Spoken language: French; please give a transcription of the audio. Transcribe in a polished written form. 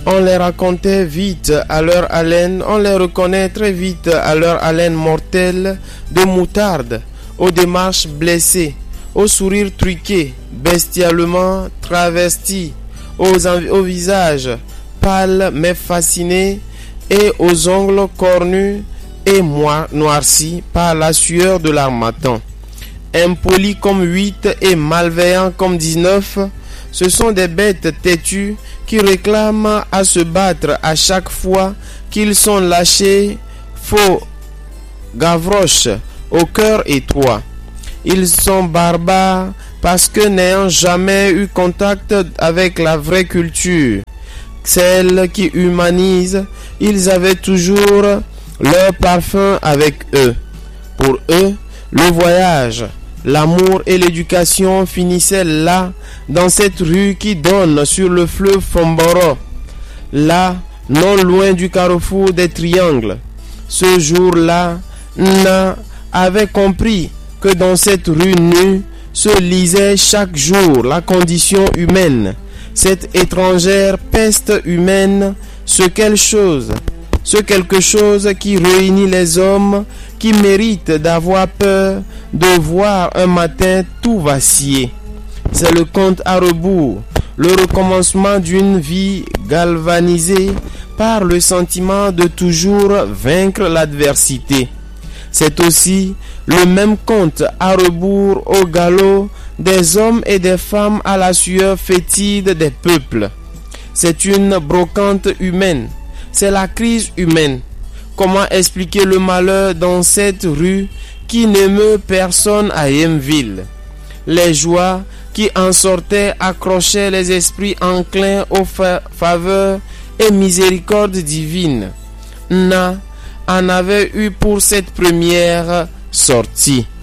On les racontait vite à leur haleine, on les reconnaît très vite à leur haleine mortelle de moutarde, aux démarches blessées, aux sourires truqués, bestialement travestis, aux visages pâles mais fascinés et aux ongles cornus et noircis par la sueur de l'harmattan. Impolis comme 8 et malveillants comme 19, ce sont des bêtes têtues qui réclament à se battre à chaque fois qu'ils sont lâchés, faux gavroches au cœur étroit. Ils sont barbares parce que n'ayant jamais eu contact avec la vraie culture, celle qui humanise, ils avaient toujours leur parfum avec eux. Pour eux, le voyage, l'amour et l'éducation finissaient là, dans cette rue qui donne sur le fleuve Fomboro, là, non loin du carrefour des triangles. Ce jour-là, Nna avait compris que dans cette rue nue se lisait chaque jour la condition humaine, cette étrangère peste humaine, ce quelque chose qui réunit les hommes qui méritent d'avoir peur de voir un matin tout vaciller. C'est le compte à rebours, le recommencement d'une vie galvanisée par le sentiment de toujours vaincre l'adversité. C'est aussi le même compte à rebours au galop des hommes et des femmes à la sueur fétide des peuples. C'est une brocante humaine, c'est la crise humaine. Comment expliquer le malheur dans cette rue qui n'émeut personne à Yemville? Les joies qui en sortaient accrochaient les esprits enclins aux faveurs et miséricordes divines. Nna en avait eu pour cette première sortie.